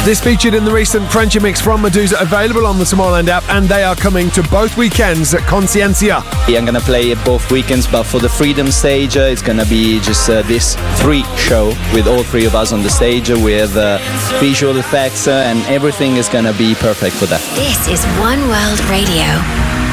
This featured in the recent French mix from Medusa, available on the Tomorrowland app, and they are coming to both weekends at Consciencia. I'm gonna play it both weekends, but for the Freedom stage, it's gonna be just this 3 show with all 3 of us on the stage with visual effects, and everything is gonna be perfect for that. This is One World Radio.